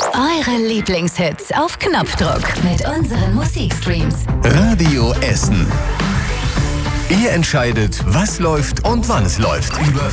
Eure Lieblingshits auf Knopfdruck mit unseren Musikstreams. Radio Essen. Ihr entscheidet, was läuft und wann es läuft. Über